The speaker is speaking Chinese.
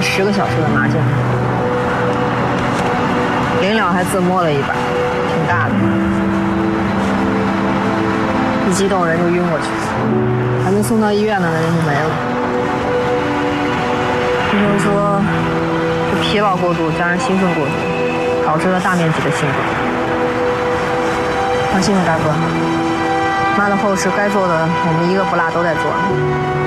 10个小时的麻将，临了还自摸了一把，挺大的。一激动人就晕过去，还没送到医院呢，人就没了。医生说是疲劳过度加上兴奋过度，导致了大面积的心梗。放心吧，大哥，妈的后事该做的我们一个不落都在做。